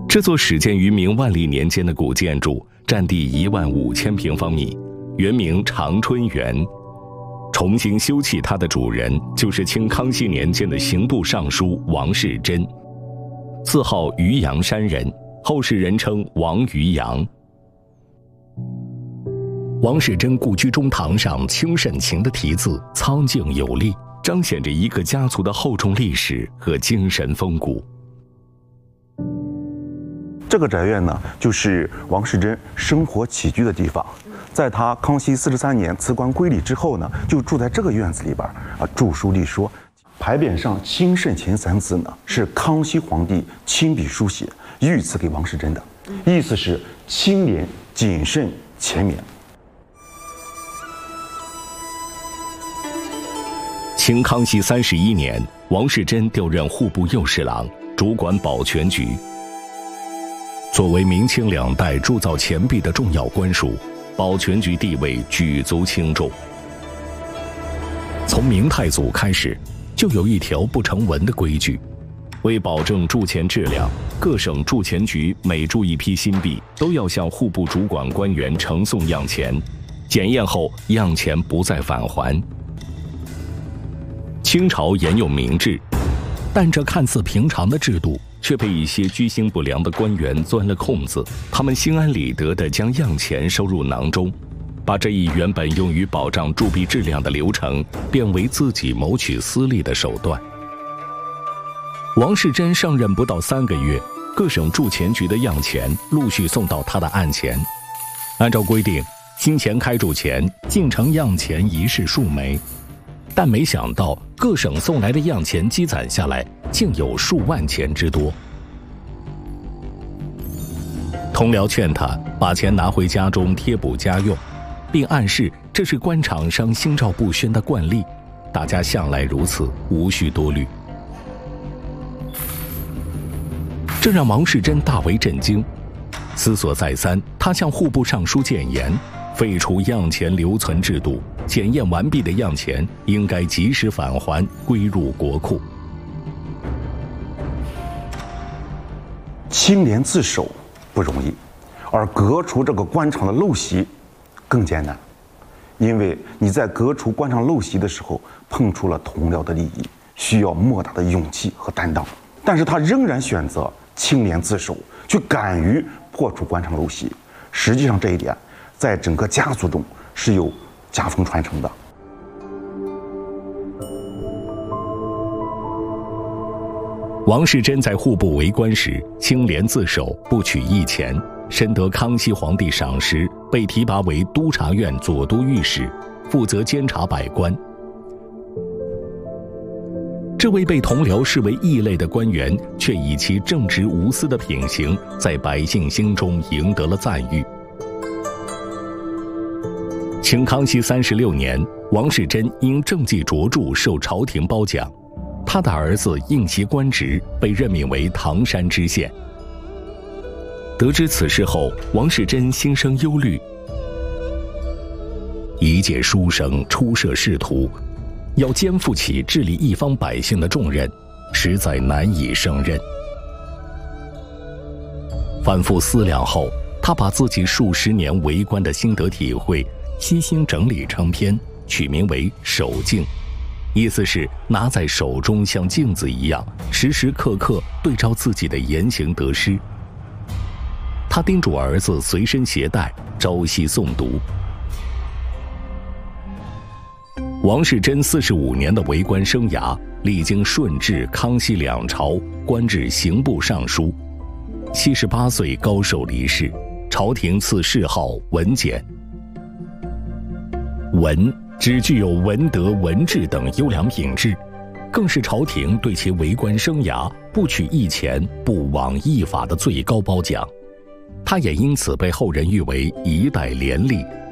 这座始建于明万历年间的古建筑，占地15000平方米，原名长春园。重新修葺它的主人就是清康熙年间的刑部尚书王士祯，自号渔阳山人，后世人称王渔阳。王士祯故居中堂上清慎晴的题字苍劲有力，彰显着一个家族的厚重历史和精神风骨。 这个宅院呢，就是王士祯生活起居的地方。在他康熙43年辞官归里之后呢，就住在这个院子里边著书立说。牌匾上“清慎晴”3字呢，是康熙皇帝亲笔书写，御赐给王士祯的，意思是清廉、谨慎、勤勉。 清康熙31年，王士祯调任户部右侍郎，主管保全局。作为明清2代铸造钱币的重要官署，保全局地位举足轻重。从明太祖开始，就有一条不成文的规矩：为保证铸钱质量，各省铸钱局每铸一批新币，都要向户部主管官员呈送样钱，检验后样钱不再返还。清朝沿用明制，但这看似平常的制度却被一些居心不良的官员钻了空子，他们心安理得地将样钱收入囊中，把这一原本用于保障铸币质量的流程变为自己谋取私利的手段。王士祯上任不到3个月，各省铸钱局的样钱陆续送到他的案前。按照规定，新钱开铸前进城样钱一式数枚，但没想到各省送来的样钱积攒下来竟有数万钱之多。同僚劝他把钱拿回家中贴补家用，并暗示这是官场上心照不宣的惯例，大家向来如此，无需多虑。这让王士祯大为震惊，思索再三，他向户部尚书谏言，废除样钱留存制度，检验完毕的样钱应该及时返还，归入国库。 清廉自守不容易，而革除这个官场的陋习更艰难，因为你在革除官场陋习的时候碰触了同僚的利益，需要莫大的勇气和担当。但是他仍然选择清廉自守，去敢于破除官场陋习。实际上这一点在整个家族中是有家风传承的。 王士祯在户部为官时清廉自守，不取一钱，深得康熙皇帝赏识，被提拔为督察院左都御史，负责监察百官。这位被同僚视为异类的官员，却以其正直无私的品行，在百姓心中赢得了赞誉。清康熙36年，王士祯因政绩卓著受朝廷褒奖，他的儿子应袭官职，被任命为唐山知县。得知此事后，王士祯心生忧虑，一介书生初涉仕途，要肩负起治理一方百姓的重任，实在难以胜任。反复思量后，他把自己数十年为官的心得体会悉心整理成篇，取名为《手镜》，意思是拿在手中像镜子一样，时时刻刻对照自己的言行得失。他叮嘱儿子随身携带，朝夕诵读。王士祯45年的为官生涯，历经顺治、康熙2朝，官至刑部尚书。78岁高寿离世，朝廷赐谥号文简。文只具有文德、文治等优良品质，更是朝廷对其为官生涯不取一钱、不枉一法的最高褒奖。他也因此被后人誉为一代廉吏，